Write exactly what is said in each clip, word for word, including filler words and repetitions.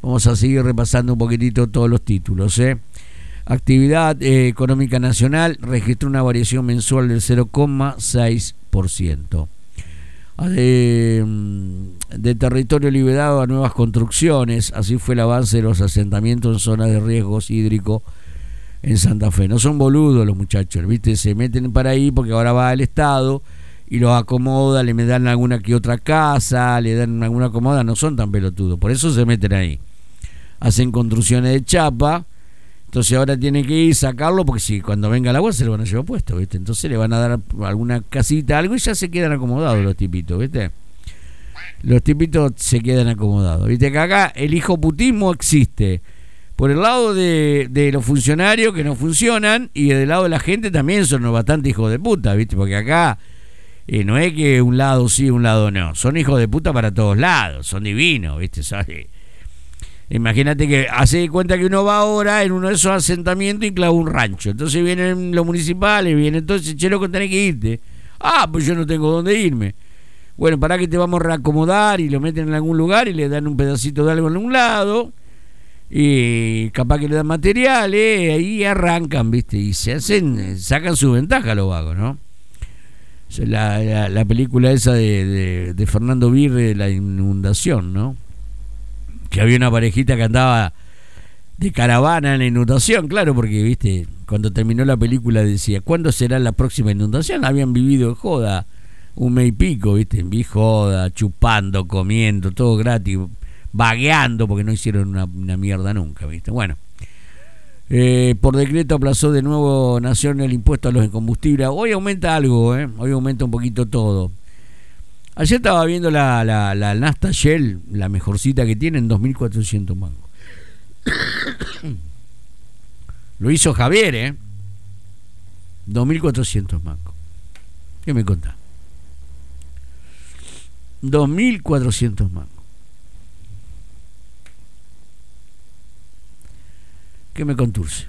Vamos a seguir repasando un poquitito todos los títulos, ¿eh? Actividad eh, económica nacional registró una variación mensual del cero coma seis por ciento. De, de territorio liberado a nuevas construcciones, así fue el avance de los asentamientos en zonas de riesgos hídricos en Santa Fe. No son boludos los muchachos, ¿viste? Se meten para ahí porque ahora va el Estado y los acomoda, le dan alguna que otra casa, le dan alguna acomoda, no son tan pelotudos, por eso se meten ahí. Hacen construcciones de chapa, entonces ahora tienen que ir sacarlo porque si cuando venga el agua se lo van a llevar puesto, ¿viste? Entonces le van a dar alguna casita, algo y ya se quedan acomodados los tipitos, ¿viste? Los tipitos se quedan acomodados, ¿viste? Que acá el hijoputismo existe. Por el lado de, de los funcionarios que no funcionan y del lado de la gente también son bastante hijos de puta, ¿viste? Porque acá eh, no es que un lado sí, un lado no. Son hijos de puta para todos lados, son divinos, ¿viste? ¿Sabes? Imagínate que hace de cuenta que uno va ahora en uno de esos asentamientos y clava un rancho. Entonces vienen los municipales, vienen entonces, che, loco, tenés que irte. Ah, pues yo no tengo dónde irme. Bueno, para que te vamos a reacomodar y lo meten en algún lugar y le dan un pedacito de algo en un lado. Y capaz que le dan materiales, ahí arrancan, ¿viste? Y se hacen, sacan su ventaja los vagos, ¿no? La, la, la película esa de, de, de Fernando Birre, de la inundación, ¿no? Que había una parejita que andaba de caravana en la inundación, claro, porque, ¿viste? Cuando terminó la película decía, ¿cuándo será la próxima inundación? Habían vivido en joda un mes y pico, ¿viste? En joda, chupando, comiendo, todo gratis, vagueando porque no hicieron una, una mierda nunca, ¿viste? Bueno, eh, por decreto aplazó de nuevo Nación el impuesto a los combustibles. Hoy aumenta algo, ¿eh? Hoy aumenta un poquito todo. Ayer estaba viendo la, la, la Nafta Shell, la mejorcita que tiene, en dos mil cuatrocientos mangos. Lo hizo Javier, ¿eh? dos mil cuatrocientos mangos. ¿Qué me contás? dos mil cuatrocientos mangos. Que me conturce.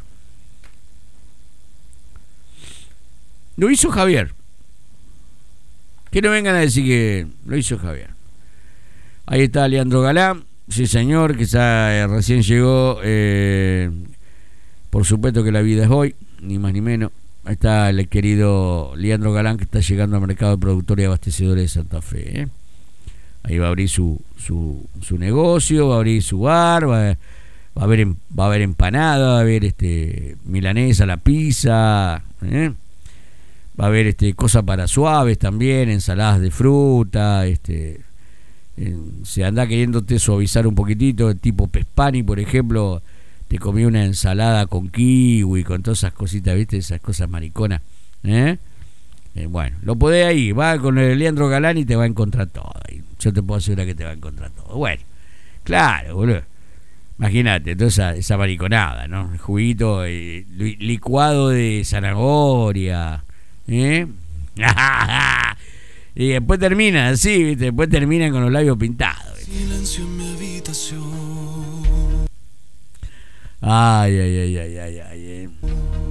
Lo hizo Javier. Que no vengan a decir que lo hizo Javier. Ahí está Leandro Galán, sí señor, que ya eh, recién llegó. Eh, por supuesto que la vida es hoy, ni más ni menos. Ahí está el querido Leandro Galán, que está llegando al mercado de productores y abastecedores de Santa Fe. ¿eh? Ahí va a abrir su, su, su negocio, va a abrir su bar, va a, Va a haber, va a haber empanada, va a haber este milanesa, la pizza, ¿eh? Va a haber este cosas para suaves también, ensaladas de fruta, este eh, se anda queriéndote suavizar un poquitito, tipo Pespani, por ejemplo, te comí una ensalada con kiwi, con todas esas cositas, ¿viste? Esas cosas mariconas, ¿eh? Eh, bueno, lo podés ahí, va con el Leandro Galán y te va a encontrar todo. Yo te puedo asegurar que te va a encontrar todo. Bueno, claro, boludo. Imagínate, toda esa, esa mariconada, ¿no? El juguito eh, licuado de zanahoria, ¿eh? Y después termina así, ¿viste? Después terminan con los labios pintados, ¿viste? Silencio en mi habitación. Ay, ay, ay, ay, ay, ay.